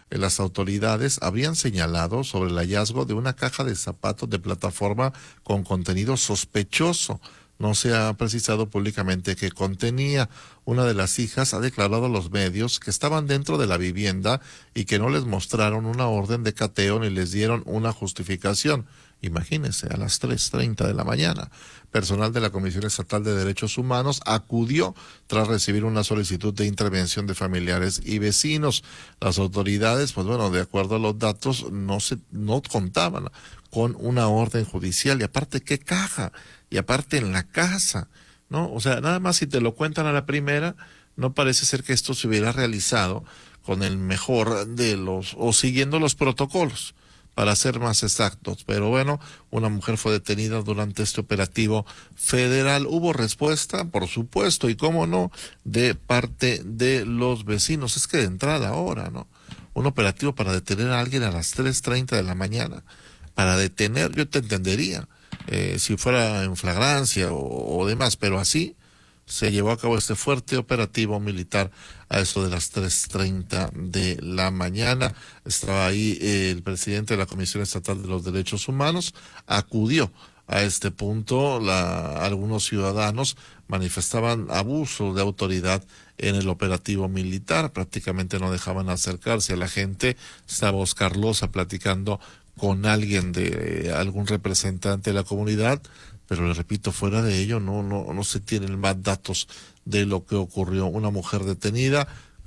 Las autoridades habrían señalado sobre el hallazgo de una caja de zapatos de plataforma con contenido sospechoso. No se ha precisado públicamente qué contenía. Una de las hijas ha declarado a los medios que estaban dentro de la vivienda y que no les mostraron una orden de cateo ni les dieron una justificación. Imagínense, a las 3:30 de la mañana. Personal de la Comisión Estatal de Derechos Humanos acudió tras recibir una solicitud de intervención de familiares y vecinos. Las autoridades, pues bueno, de acuerdo a los datos, no contaban con una orden judicial. Y aparte, ¿qué caja? Y aparte en la casa, ¿no? O sea, nada más si te lo cuentan a la primera, no parece ser que esto se hubiera realizado con el mejor de o siguiendo los protocolos, para ser más exactos. Pero bueno, una mujer fue detenida durante este operativo federal. Hubo respuesta, por supuesto, y cómo no, de parte de los vecinos. Es que de entrada ahora, ¿no? Un operativo para detener a alguien a las 3:30 de la mañana. Para detener, yo te entendería, si fuera en flagrancia o demás, pero así se llevó a cabo este fuerte operativo militar a eso de las 3:30 de la mañana. Estaba ahí el presidente de la Comisión Estatal de los Derechos Humanos, acudió a este punto. Algunos ciudadanos manifestaban abuso de autoridad en el operativo militar, prácticamente no dejaban acercarse a la gente. Estaba Oscar Loza platicando con alguien de algún representante de la comunidad, pero le repito, fuera de ello no se tienen más datos de lo que ocurrió. Una mujer detenida,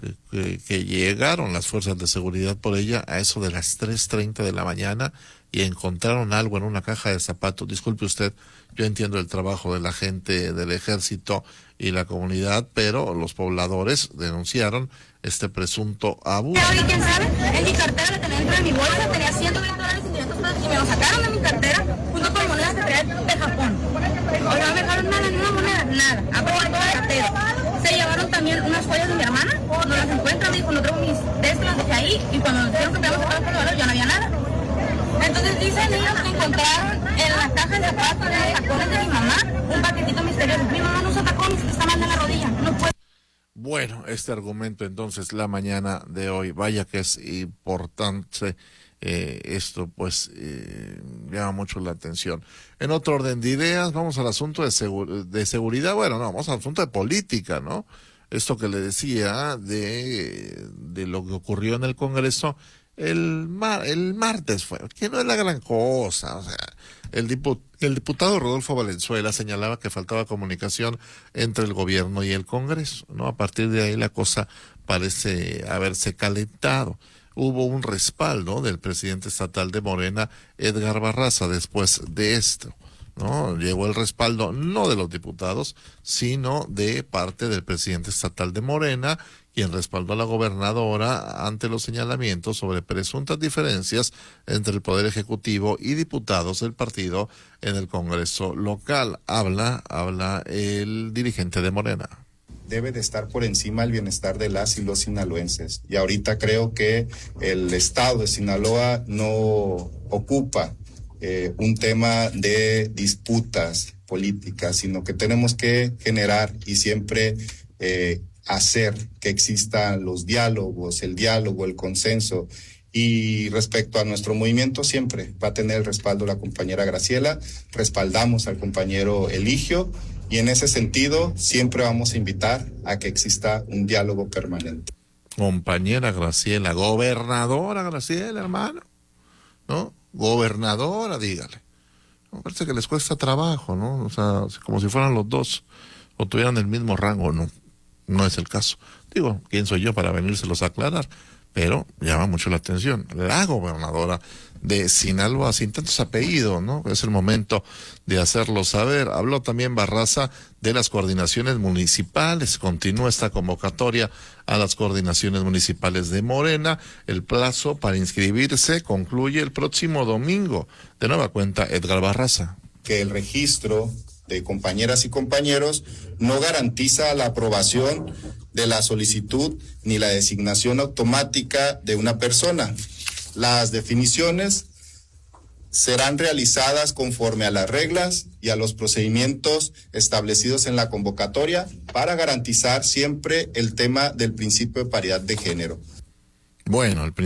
que llegaron las fuerzas de seguridad por ella a eso de las 3:30 de la mañana y encontraron algo en una caja de zapatos. Disculpe usted, yo entiendo el trabajo de la gente del ejército y la comunidad, pero los pobladores denunciaron este presunto abuso. Oye, ¿quién sabe? En mi cartera la tenía dentro de mi bolsa, tenía $120 y $500 y me lo sacaron de mi cartera junto con monedas que traía de Japón. Oye, no me dejaron nada, ni una moneda, nada. Aparte todo el cartero. Se llevaron también unas joyas de mi hermana, no las encuentran, me dijo, no traigo mis testas, las dejé ahí, y cuando nos dijeron que me habíamos sacado por el valor ya no había nada. Entonces dicen ellos que encontraron en la caja de zapatos, en los tacones de mi mamá, un paquetito misterioso. Mi mamá no usa tacones, está mal de la rodilla, no puede. Bueno, este argumento entonces la mañana de hoy, vaya que es importante, esto pues llama mucho la atención. En otro orden de ideas, vamos al asunto de seguridad, bueno, no, vamos al asunto de política, ¿no? Esto que le decía de lo que ocurrió en el Congreso el martes fue, que no es la gran cosa. O sea, el diputado Rodolfo Valenzuela señalaba que faltaba comunicación entre el gobierno y el Congreso, ¿no? A partir de ahí la cosa parece haberse calentado. Hubo un respaldo del presidente estatal de Morena, Edgar Barraza, después de esto, ¿no? Llegó el respaldo no de los diputados, sino de parte del presidente estatal de Morena, quien respaldó a la gobernadora ante los señalamientos sobre presuntas diferencias entre el Poder Ejecutivo y diputados del partido en el Congreso local. Habla el dirigente de Morena. Debe de estar por encima el bienestar de las y los sinaloenses. Y ahorita creo que el estado de Sinaloa no ocupa un tema de disputas políticas, sino que tenemos que generar y siempre hacer que existan los diálogos, el diálogo, el consenso. Y respecto a nuestro movimiento, siempre va a tener el respaldo la compañera Graciela, respaldamos al compañero Eligio, y en ese sentido siempre vamos a invitar a que exista un diálogo permanente. Compañera Graciela, gobernadora Graciela, hermano, ¿no? Gobernadora, dígale. Me parece que les cuesta trabajo, ¿no? O sea, como si fueran los dos o tuvieran el mismo rango. No es el caso. Digo, ¿quién soy yo para venírselos a aclarar? Pero llama mucho la atención. La gobernadora de Sinaloa, sin tantos apellidos, ¿no? Es el momento de hacerlo saber. Habló también Barraza de las coordinaciones municipales. Continúa esta convocatoria a las coordinaciones municipales de Morena. El plazo para inscribirse concluye el próximo domingo. De nueva cuenta, Edgar Barraza. Que el registro de compañeras y compañeros no garantiza la aprobación de la solicitud ni la designación automática de una persona. Las definiciones serán realizadas conforme a las reglas y a los procedimientos establecidos en la convocatoria para garantizar siempre el tema del principio de paridad de género. Bueno, el